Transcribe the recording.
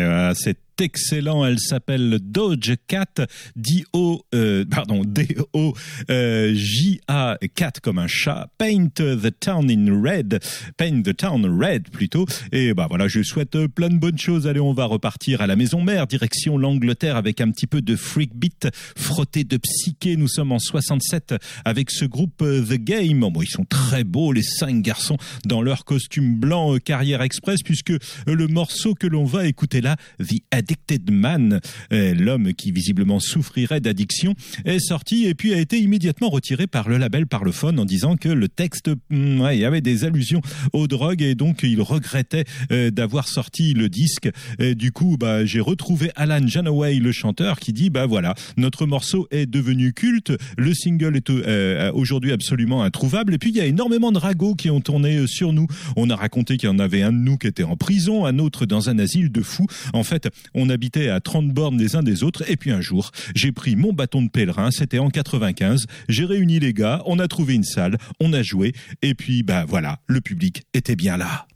C'est excellent, elle s'appelle Doja Cat, D-O-J-A, cat comme un chat, Paint the Town Red plutôt, et voilà, je souhaite plein de bonnes choses. Allez, on va repartir à la maison mère, direction l'Angleterre avec un petit peu de freak beat, frotté de psyché. Nous sommes en 67 avec ce groupe The Game. Bon, ils sont très beaux, les 5 garçons, dans leur costume blanc Carrière Express, puisque le morceau que l'on va écouter là, The Addicted Man, l'homme qui visiblement souffrirait d'addiction, est sorti et puis a été immédiatement retiré par le label Parlophone en disant que le texte, il y avait des allusions aux drogues et donc il regrettait d'avoir sorti le disque. Et du coup, j'ai retrouvé Alan Janaway, le chanteur, qui dit voilà, notre morceau est devenu culte, le single est aujourd'hui absolument introuvable, et puis il y a énormément de ragots qui ont tourné sur nous. On a raconté qu'il y en avait un de nous qui était en prison, un autre dans un asile de fous. En fait, on habitait à 30 bornes les uns des autres, et puis un jour, j'ai pris mon bâton de pèlerin, c'était en 95, j'ai réuni les gars, on a trouvé une salle, on a joué, et puis voilà, le public était bien là.